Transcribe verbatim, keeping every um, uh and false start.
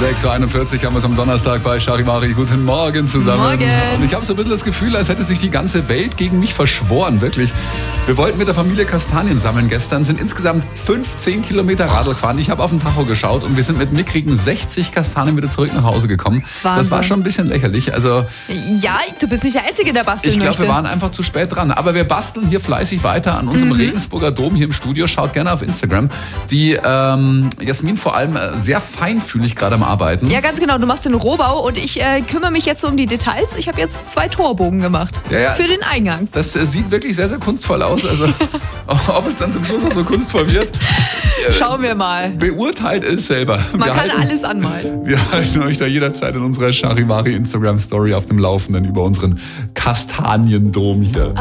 sechs Uhr einundvierzig haben wir es am Donnerstag bei Charivari. Guten Morgen zusammen. Morgen. Und ich habe so ein bisschen das Gefühl, als hätte sich die ganze Welt gegen mich verschworen, wirklich. Wir wollten mit der Familie Kastanien sammeln gestern, sind insgesamt fünfzehn Kilometer Radl gefahren. Ich habe auf den Tacho geschaut und wir sind mit mickrigen sechzig Kastanien wieder zurück nach Hause gekommen. Wahnsinn. Das war schon ein bisschen lächerlich. Also Ja, du bist nicht der Einzige, der basteln ich glaube, möchte. wir waren einfach zu spät dran. Aber wir basteln hier fleißig weiter an unserem Mhm. Regensburger Dom hier im Studio. Schaut gerne auf Instagram. Die ähm, Jasmin vor allem äh, sehr feinfühlig gerade am Arbeiten. Ja, ganz genau. Du machst den Rohbau und ich äh, kümmere mich jetzt so um die Details. Ich habe jetzt zwei Torbogen gemacht Ja, ja. für den Eingang. Das äh, sieht wirklich sehr, sehr kunstvoll aus. Also ob es dann zum Schluss auch so kunstvoll wird, äh, Schauen wir mal. beurteilt es selber. Man wir kann halten, alles anmalen. Wir halten euch da jederzeit in unserer Charivari Instagram Story auf dem Laufenden über unseren Kastaniendom hier.